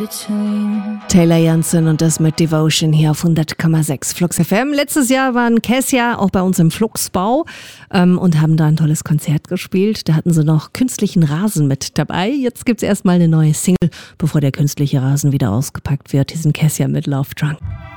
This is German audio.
Taylor Jansen und das mit Devotion hier auf 100,6 Flux FM. Letztes Jahr waren Kessia auch bei uns im Fluxbau und haben da ein tolles Konzert gespielt. Da hatten sie noch künstlichen Rasen mit dabei. Jetzt gibt es erstmal eine neue Single, bevor der künstliche Rasen wieder ausgepackt wird. Hier sind Kessia mit Love Drunk.